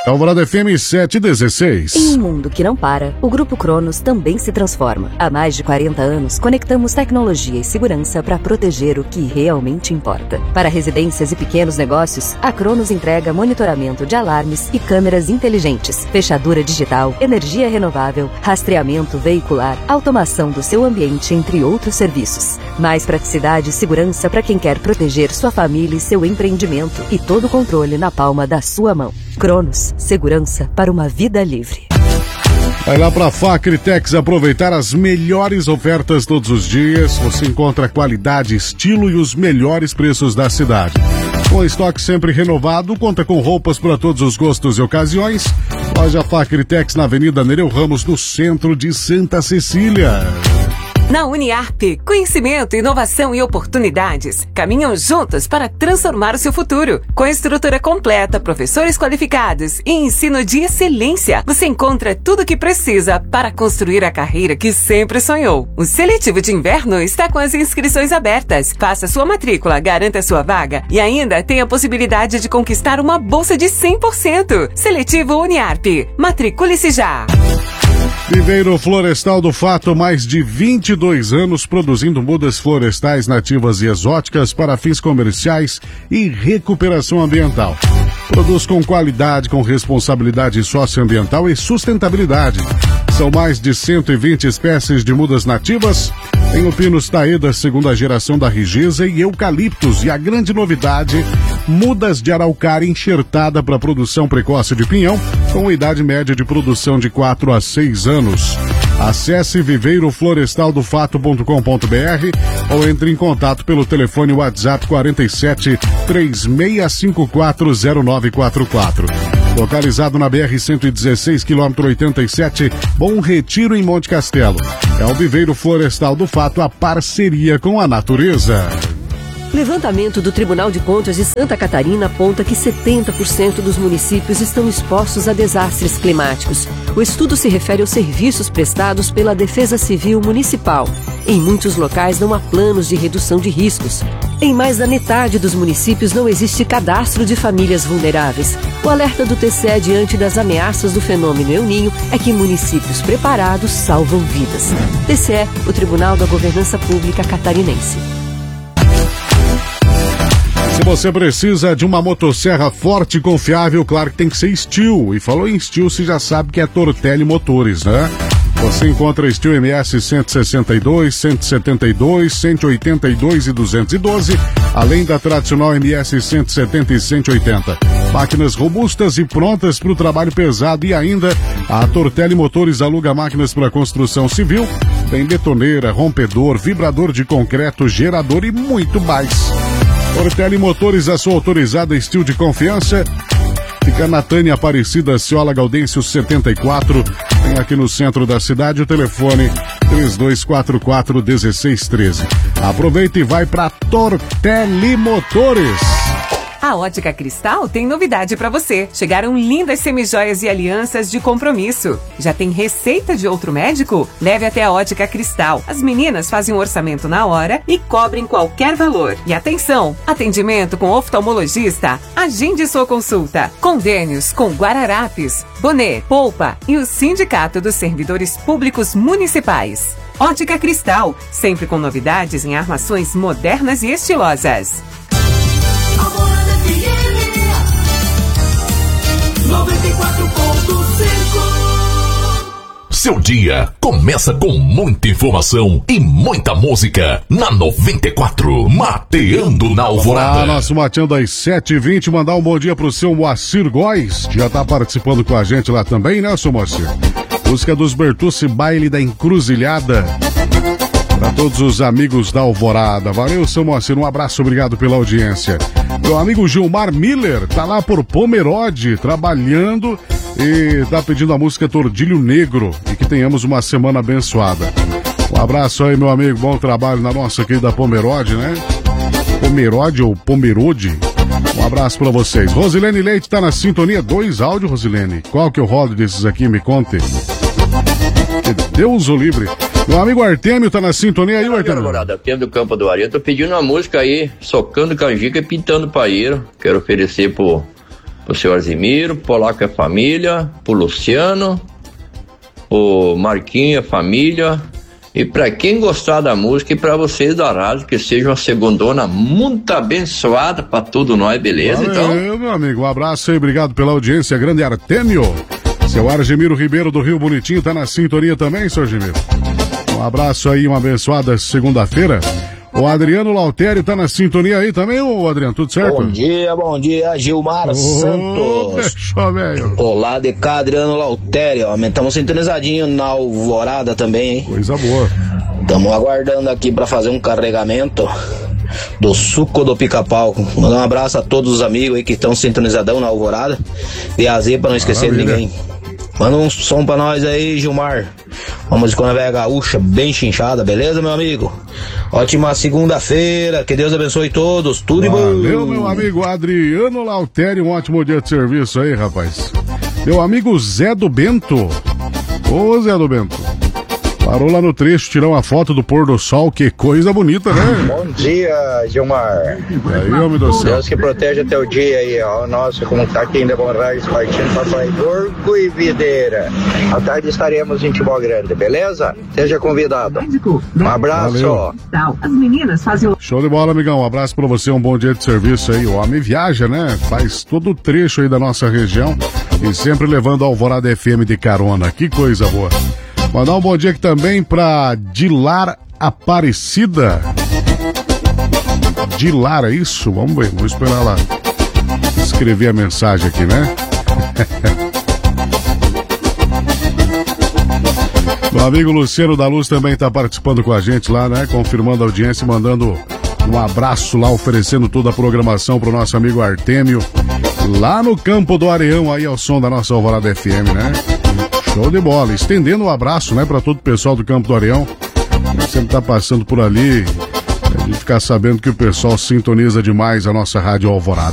Alvorada FM 716. Em um mundo que não para, o Grupo Cronos também se transforma. Há mais de 40 anos, conectamos tecnologia e segurança para proteger o que realmente importa. Para residências e pequenos negócios, a Cronos entrega monitoramento de alarmes e câmeras inteligentes, fechadura digital, energia renovável, rastreamento veicular, automação do seu ambiente, entre outros serviços. Mais praticidade e segurança para quem quer proteger sua família e seu empreendimento, e todo o controle na palma da sua mão. Cronos, segurança para uma vida livre. Vai lá para a Facritex aproveitar as melhores ofertas todos os dias. Você encontra qualidade, estilo e os melhores preços da cidade. Com estoque sempre renovado, conta com roupas para todos os gostos e ocasiões. Loja Facritex na Avenida Nereu Ramos, no centro de Santa Cecília. Na Uniarp, conhecimento, inovação e oportunidades caminham juntos para transformar o seu futuro. Com estrutura completa, professores qualificados e ensino de excelência, você encontra tudo o que precisa para construir a carreira que sempre sonhou. O seletivo de inverno está com as inscrições abertas. Faça sua matrícula, garanta sua vaga e ainda tem a possibilidade de conquistar uma bolsa de 100%. Seletivo Uniarp. Matricule-se já! Viveiro Florestal do Fato, mais de 22 anos produzindo mudas florestais nativas e exóticas para fins comerciais e recuperação ambiental. Produz com qualidade, com responsabilidade socioambiental e sustentabilidade. São mais de 120 espécies de mudas nativas. Tem o Pinus Taeda, segunda geração da Rigesa, e eucaliptos. E a grande novidade, mudas de araucária enxertada para produção precoce de pinhão, com idade média de produção de 4 a 6 anos. Acesse viveiroflorestaldofato.com.br ou entre em contato pelo telefone WhatsApp 47 36540944. Localizado na BR-116, quilômetro 87, Bom Retiro, em Monte Castelo. É o Viveiro Florestal do Fato, a parceria com a natureza. Levantamento do Tribunal de Contas de Santa Catarina aponta que 70% dos municípios estão expostos a desastres climáticos. O estudo se refere aos serviços prestados pela Defesa Civil Municipal. Em muitos locais não há planos de redução de riscos. Em mais da metade dos municípios não existe cadastro de famílias vulneráveis. O alerta do TCE diante das ameaças do fenômeno El Niño é que municípios preparados salvam vidas. TCE, o Tribunal da Governança Pública Catarinense. Se você precisa de uma motosserra forte e confiável, claro que tem que ser Steel. E falou em Steel, você já sabe que é Tortelli Motores, né? Você encontra Steel MS 162, 172, 182 e 212, além da tradicional MS 170 e 180. Máquinas robustas e prontas para o trabalho pesado. E ainda, a Tortelli Motores aluga máquinas para construção civil. Tem betoneira, rompedor, vibrador de concreto, gerador e muito mais. Tortelli Motores, a sua autorizada Steel de confiança. Fica na Tânia Aparecida Ciola Gaudêncio 74. Tem aqui no centro da cidade o telefone 3244-1613. Aproveita e vai para Tortelli Motores. A Ótica Cristal tem novidade para você. Chegaram lindas semijoias e alianças de compromisso. Já tem receita de outro médico? Leve até a Ótica Cristal. As meninas fazem um orçamento na hora e cobrem qualquer valor. E atenção, atendimento com oftalmologista. Agende sua consulta. Convênios com Guararapes, Boné, Polpa e o Sindicato dos Servidores Públicos Municipais. Ótica Cristal, sempre com novidades em armações modernas e estilosas. 94.5. Seu dia começa com muita informação e muita música na 94, Mateando na Alvorada. Nosso Mateando às 7h20, mandar um bom dia pro seu Moacir Góes, que já tá participando com a gente lá também, né, seu Moacir? Música dos Bertucci, Baile da Encruzilhada. Para todos os amigos da Alvorada. Valeu, seu Moacir, um abraço, obrigado pela audiência. Meu amigo Gilmar Miller tá lá por Pomerode, trabalhando e tá pedindo a música Tordilho Negro, e que tenhamos uma semana abençoada. Um abraço aí, meu amigo, bom trabalho na nossa querida Pomerode, né? Pomerode ou Pomerode? Um abraço pra vocês. Rosilene Leite tá na sintonia, 2 áudios, Rosilene. Qual que eu rodo desses aqui, me conte? Que Deus o livre. Meu amigo Artêmio tá na sintonia aí, Artêmio. Artêmio do Campo do Areia. Tô pedindo uma música aí, socando canjica e pintando paeiro. Quero oferecer pro pro seu Arzimiro, pro Polaco e a família, pro Luciano, o Marquinho e a família, e pra quem gostar da música e pra vocês da rádio, que seja uma segundona muito abençoada pra tudo nós, beleza? Valeu, então, meu amigo, um abraço aí, obrigado pela audiência, grande Artêmio. Seu Argemiro Ribeiro do Rio Bonitinho tá na sintonia também, seu Argemiro. Um abraço aí, uma abençoada segunda-feira. O Adriano Lautério tá na sintonia aí também, ô Adriano, tudo certo? Bom dia, Gilmar Santos. Fechou, velho. Olá, de cá, Adriano Lautério. Estamos sintonizadinho na Alvorada também, hein? Coisa boa. Estamos aguardando aqui para fazer um carregamento do suco do pica-pau. Mandar um abraço a todos os amigos aí que estão sintonizadão na Alvorada. De AZ, para não esquecer de ninguém. Manda um som pra nós aí, Gilmar. Uma musicona velha gaúcha, bem chinchada, beleza, meu amigo? Ótima segunda-feira, que Deus abençoe todos, tudo de bom. Valeu, meu amigo Adriano Lautério, um ótimo dia de serviço aí, rapaz. Meu amigo Zé do Bento. Ô, Zé do Bento. Parou lá no trecho, tirar uma foto do pôr do sol, que coisa bonita, né? Bom dia, Gilmar. E aí, homem do céu. Deus que proteja teu dia aí, ó. Nossa, como tá aqui em Demorrais, partindo para Friburgo e Videira. À tarde estaremos em Timó Grande, beleza? Seja convidado. Um abraço. Valeu. As meninas fazem o... Show de bola, amigão. Um abraço pra você, um bom dia de serviço aí. O homem viaja, né? Faz todo o trecho aí da nossa região e sempre levando a Alvorada FM de carona. Que coisa boa. Mandar um bom dia aqui também pra Dilar Aparecida. Dilar, é isso? Vamos ver, vou esperar lá escrever a mensagem aqui, né? Meu amigo Luciano da Luz também tá participando com a gente lá, né? Confirmando a audiência, mandando um abraço lá, oferecendo toda a programação pro nosso amigo Artêmio, lá no Campo do Areão, aí ao som da nossa Alvorada FM, né? Show de bola, estendendo um abraço, né, para todo o pessoal do Campo do Areão, que sempre tá passando por ali, a gente ficar sabendo que o pessoal sintoniza demais a nossa Rádio Alvorada.